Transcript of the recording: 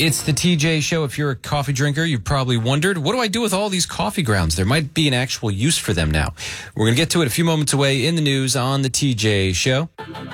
It's the TJ Show. If you're a coffee drinker, you've probably wondered, what do I do with all these coffee grounds? There might be an actual use for them now. We're going to get to it a few moments away in the news on the TJ Show.